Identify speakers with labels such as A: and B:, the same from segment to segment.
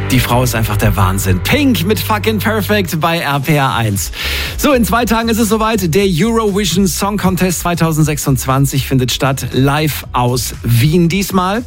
A: Die Frau ist einfach der Wahnsinn. Pink mit Fucking Perfect bei RPR 1. So, in 2 Tagen ist es soweit. Der Eurovision Song Contest 2026 findet statt, live aus Wien diesmal.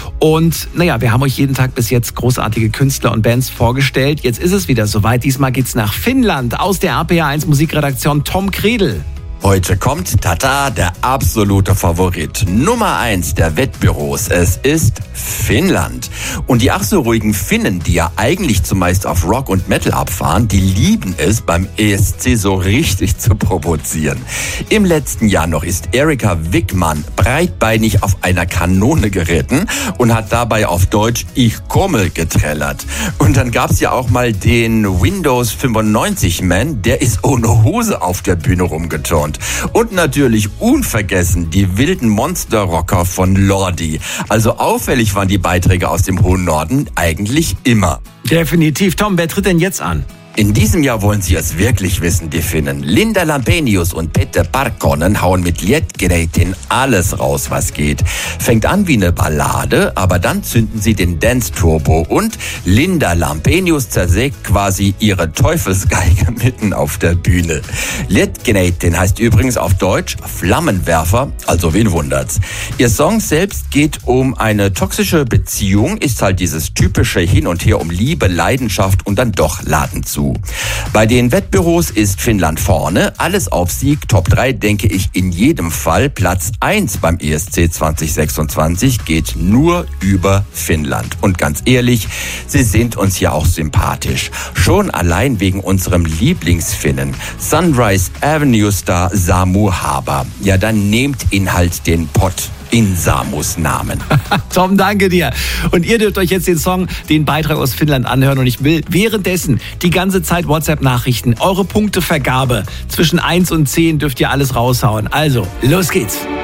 A: Und wir haben euch jeden Tag bis jetzt großartige Künstler und Bands vorgestellt. Jetzt ist es wieder soweit. Diesmal geht's nach Finnland. Aus der RPR 1 Musikredaktion Tom Kredel.
B: Heute kommt der absolute Favorit. Nummer 1 der Wettbüros. Es ist Finnland. Und die ach so ruhigen Finnen, die ja eigentlich zumeist auf Rock und Metal abfahren, die lieben es, beim ESC so richtig zu provozieren. Im letzten Jahr noch ist Erika Wickman breitbeinig auf einer Kanone geritten und hat dabei auf Deutsch Ich komme getrellert. Und dann gab's ja auch mal den Windows 95 Man, der ist ohne Hose auf der Bühne rumgeturnt. Und natürlich unvergessen die wilden Monsterrocker von Lordi. Also auffällig waren die Beiträge aus dem hohen Norden eigentlich immer.
A: Definitiv. Tom, wer tritt denn jetzt an?
B: In diesem Jahr wollen sie es wirklich wissen, die Finnen. Linda Lampenius und Peter Parkkonen hauen mit Liedgeräten alles raus, was geht. Fängt an wie eine Ballade, aber dann zünden sie den Dance-Turbo und Linda Lampenius zersägt quasi ihre Teufelsgeige mitten auf der Bühne. Liedgeräten heißt übrigens auf Deutsch Flammenwerfer, also wen wundert's. Ihr Song selbst geht um eine toxische Beziehung, ist halt dieses typische Hin und Her um Liebe, Leidenschaft und dann doch Laden zu. Bei den Wettbüros ist Finnland vorne. Alles auf Sieg. Top 3 denke ich in jedem Fall. Platz 1 beim ESC 2026 geht nur über Finnland. Und ganz ehrlich, sie sind uns ja auch sympathisch. Schon allein wegen unserem Lieblingsfinnen. Sunrise Avenue Star Samu Haber. Ja, dann nehmt ihn halt den Pott in Samus Namen.
A: Tom, danke dir. Und ihr dürft euch jetzt den Beitrag aus Finnland anhören. Und ich will währenddessen die ganze Zeit WhatsApp-Nachrichten, eure Punktevergabe zwischen 1 und 10 dürft ihr alles raushauen. Also, los geht's.